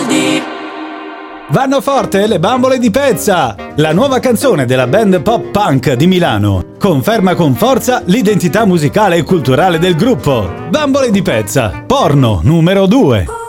Garibaldi. Vanno forte le bambole di Pezza, la nuova canzone della band pop punk di Milano. Conferma con forza l'identità musicale e culturale del gruppo. Bambole di Pezza, porno numero 2.